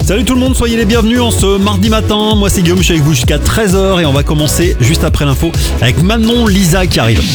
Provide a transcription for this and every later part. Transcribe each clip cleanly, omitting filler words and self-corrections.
Salut tout le monde, soyez les bienvenus en ce mardi matin. Moi c'est Guillaume, je suis avec vous jusqu'à 13h et on va commencer juste après l'info avec Manon Lisa qui arrive.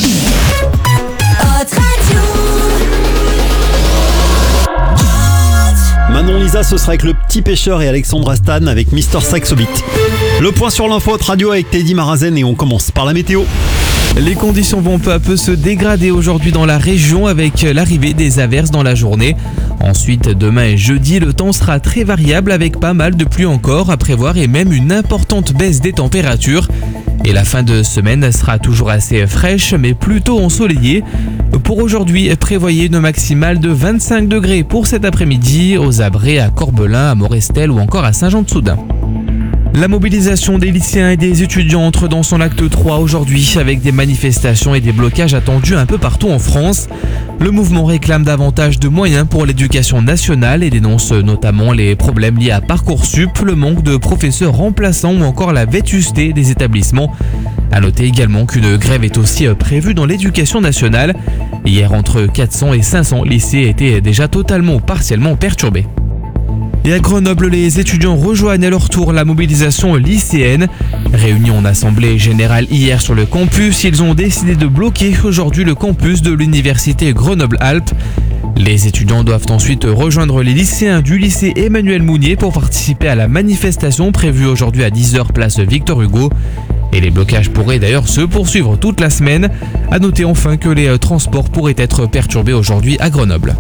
Manon Lisa, ce sera avec Le Petit Pêcheur et Alexandra Stan avec Mister Saxobit. Le point sur l'info radio avec Teddy Marazen et on commence par la météo. Les conditions vont peu à peu se dégrader aujourd'hui dans la région avec l'arrivée des averses dans la journée. Ensuite, demain et jeudi, le temps sera très variable avec pas mal de pluie encore à prévoir et même une importante baisse des températures. Et la fin de semaine sera toujours assez fraîche mais plutôt ensoleillée. Pour aujourd'hui, prévoyez une maximale de 25 degrés pour cet après-midi aux Abrets, à Corbelin, à Morestel ou encore à Saint-Jean-de-Soudain. La mobilisation des lycéens et des étudiants entre dans son acte 3 aujourd'hui avec des manifestations et des blocages attendus un peu partout en France. Le mouvement réclame davantage de moyens pour l'éducation nationale et dénonce notamment les problèmes liés à Parcoursup, le manque de professeurs remplaçants ou encore la vétusté des établissements. À noter également qu'une grève est aussi prévue dans l'éducation nationale. Hier, entre 400 et 500 lycées étaient déjà totalement ou partiellement perturbés. Et à Grenoble, les étudiants rejoignent à leur tour la mobilisation lycéenne. Réunis en assemblée générale hier sur le campus, ils ont décidé de bloquer aujourd'hui le campus de l'université Grenoble-Alpes. Les étudiants doivent ensuite rejoindre les lycéens du lycée Emmanuel Mounier pour participer à la manifestation prévue aujourd'hui à 10h place Victor Hugo. Et les blocages pourraient d'ailleurs se poursuivre toute la semaine. À noter enfin que les transports pourraient être perturbés aujourd'hui à Grenoble.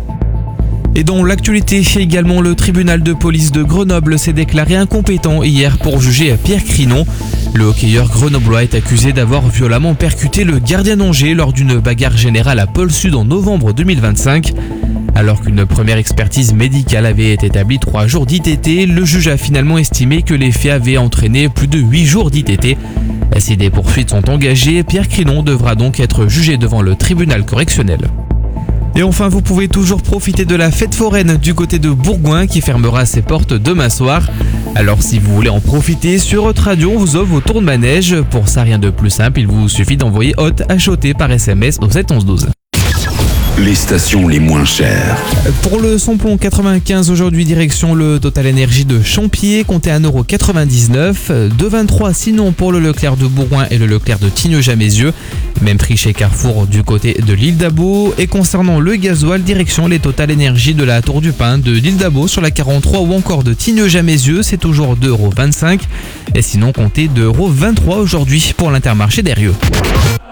Et dans l'actualité également, le tribunal de police de Grenoble s'est déclaré incompétent hier pour juger Pierre Crinon. Le hockeyeur grenoblois est accusé d'avoir violemment percuté le gardien d'Angers lors d'une bagarre générale à Pôle Sud en novembre 2025. Alors qu'une première expertise médicale avait établi 3 jours d'ITT, le juge a finalement estimé que les faits avaient entraîné plus de 8 jours d'ITT. Si des poursuites sont engagées, Pierre Crinon devra donc être jugé devant le tribunal correctionnel. Et enfin, vous pouvez toujours profiter de la fête foraine du côté de Bourgoin qui fermera ses portes demain soir. Alors si vous voulez en profiter, sur Hot Radio, on vous offre vos tours de manège. Pour ça, rien de plus simple, il vous suffit d'envoyer Hot HOT par SMS au 7 11 12. Les stations les moins chères. Pour le samplon 95 aujourd'hui, direction le Total Énergie de Champier, comptez 1,99€. 2,23€ sinon pour le Leclerc de Bourgoin et le Leclerc de Tignes-Jamézieux. Même prix chez Carrefour du côté de l'île d'Abo. Et concernant le gasoil, direction les Total Énergie de la Tour du Pin, de l'île d'Abo sur la 43 ou encore de Tignes-Jamézieux, c'est toujours 2,25€. Et sinon comptez 2,23€ aujourd'hui pour l'Intermarché d'Eyrieux.